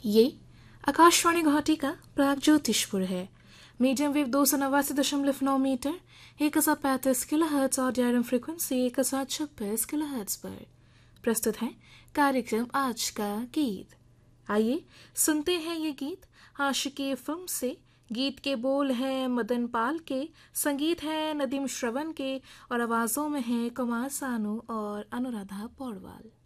ये आकाशवाणी गुवाहाटी का प्रागज्योतिषपुर है। मीडियम वेव 289.9 मीटर 1035 किलोहर्ट्ज और डायरम फ्रीक्वेंसी 1056 किलोहर्ट्ज पर प्रस्तुत है कार्यक्रम आज का गीत। आइए सुनते हैं ये गीत आशिकी फिल्म से। गीत के बोल हैं मदन पाल के, संगीत है नदीम श्रवण के और आवाजों में है कुमार सानू और अनुराधा पौडवाल।